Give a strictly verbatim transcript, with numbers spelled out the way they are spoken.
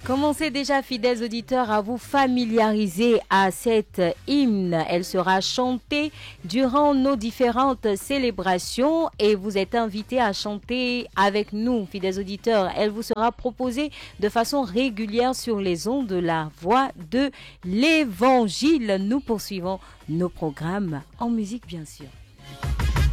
Commencez déjà, fidèles auditeurs, à vous familiariser à cette hymne. Elle sera chantée durant nos différentes célébrations et vous êtes invités à chanter avec nous, fidèles auditeurs. Elle vous sera proposée de façon régulière sur les ondes de la voix de l'Évangile. Nous poursuivons nos programmes en musique, bien sûr.